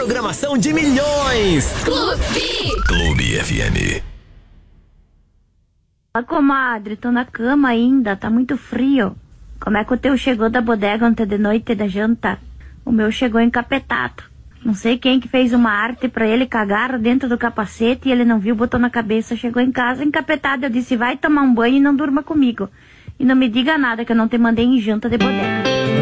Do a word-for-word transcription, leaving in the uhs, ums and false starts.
programação de milhões. Clube. Clube F M. Ah, comadre, tô na cama ainda, tá muito frio. Como é que o teu chegou da bodega ontem de noite da janta? O meu chegou encapetado. Não sei quem que fez uma arte pra ele cagar dentro do capacete e ele não viu, botou na cabeça, chegou em casa encapetado. Eu disse, vai tomar um banho e não durma comigo. E não me diga nada que eu não te mandei em janta de bodega.